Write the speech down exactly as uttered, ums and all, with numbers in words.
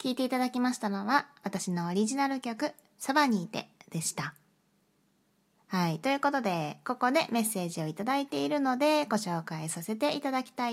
聴いていただきましたのは、私のオリジナル曲、そばにいてでした。はい。ということで、ここでメッセージをいただいているので、ご紹介させていただきたい